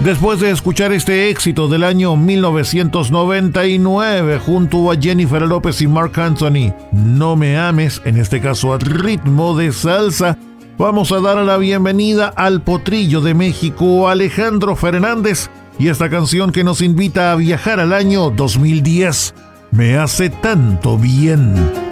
Después de escuchar este éxito del año 1999 junto a Jennifer López y Marc Anthony, No me ames, en este caso a ritmo de salsa, vamos a dar la bienvenida al potrillo de México, Alejandro Fernández, y esta canción que nos invita a viajar al año 2010, Me hace tanto bien.